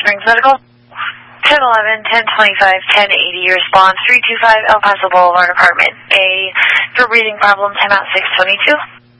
Springs Medical. 1011, 1025, 1080, response 325 El Paso Boulevard, apartment A. For breathing problem, timeout 622.